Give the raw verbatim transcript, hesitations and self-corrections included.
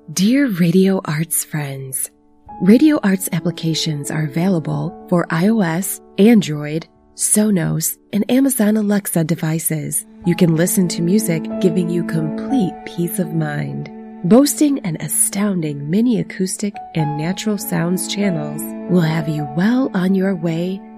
Dear Radio Arts friends, Radio Arts applications are available for iOS, Android, Sonos, and Amazon Alexa devices. You can listen to music, giving you complete peace of mind. Boasting an astounding mini acoustic and natural sounds channels will have you well on your way